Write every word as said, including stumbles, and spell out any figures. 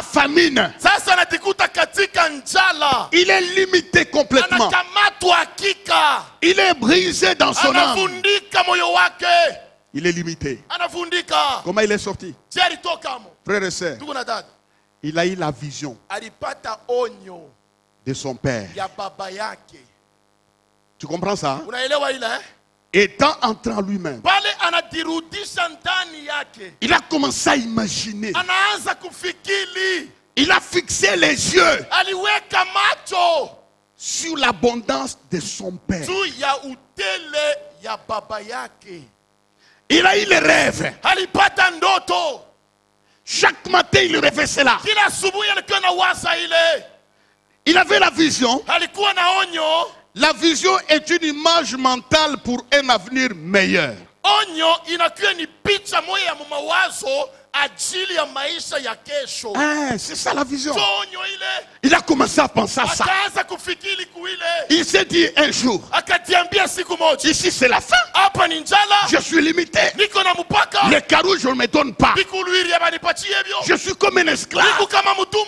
famine. Sasa anajikuta katika njala. Il est limité complètement. Anakamatwa hakika. Il est brisé dans son âme. Anavundika moyo wake. Il est limité. Anavundika. Comment il est sorti? Je alitoka mo. Frères et sœurs, Ndugu na dada. il a eu la vision Alipata onyo de son père. ya baba yake. Tu comprends ça? Unaelewa ile eh? Étant entré en lui-même, Pale anadirudisha ndani yake. il a commencé à imaginer. Anaanza kufikiri. Il a fixé les yeux Aliweka macho sur l'abondance de son père. juu ya utele ya baba yake. Il a eu les rêves. Alipata ndoto. Chaque matin, il rêvait cela. Kila asubuhi alikuwa na waza ile. Il avait la vision. Alikuwa na onyo. La vision est une image mentale pour un avenir meilleur. Onyo inakuwa ni picha moja ya mawazo ajili ya maisha ya kesho. Ah, c'est ça la vision. So onyo ile. Il a commencé à penser à ça. Akaanza kufikiri kuile. Il s'est dit un jour, Akatiambia siku moja. ici c'est la fin. Hapa ni njala. Je suis limité. Niko na mpaka. Les carouges, je ne me donne pas. Bikulwiri abanipatie hivyo. Je suis comme un esclave. Niko kama mtumwa.